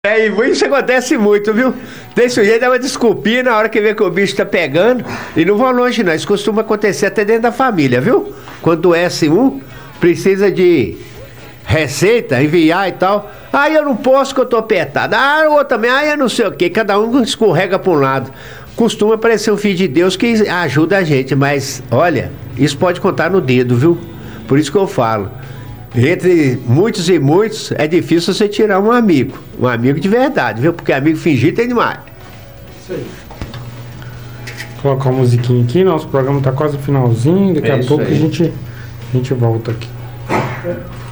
E isso acontece muito, viu? Tem sujeito dá uma desculpinha na hora que vê que o bicho tá pegando e não vão longe não. Isso costuma acontecer até dentro da família, viu? Quando adoece um, precisa de receita, enviar e tal. Eu não posso que eu tô apertado. O outro também, eu não sei o quê. Cada um escorrega para um lado. Costuma parecer um filho de Deus que ajuda a gente, mas olha, isso pode contar no dedo, viu? Por isso que eu falo. Entre muitos e muitos, é difícil você tirar um amigo de verdade, viu? Porque amigo fingido tem demais. Isso aí. Colocar uma musiquinha aqui, nosso programa tá quase no finalzinho, daqui a pouco a gente volta aqui.